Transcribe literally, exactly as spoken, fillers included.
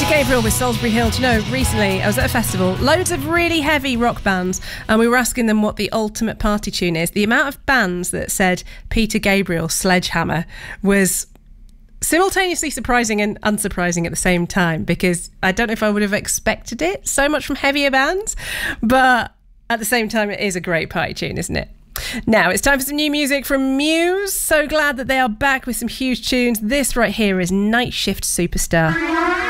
Gabriel with Salisbury Hill. Do you know, recently I was at a festival, loads of really heavy rock bands, and we were asking them what the ultimate party tune is. The amount of bands that said Peter Gabriel Sledgehammer was simultaneously surprising and unsurprising at the same time, because I don't know if I would have expected it so much from heavier bands, but at the same time it is a great party tune, isn't it? Now it's time for some new music from Muse. So glad that they are back with some huge tunes. This right here is Night Shift Superstar.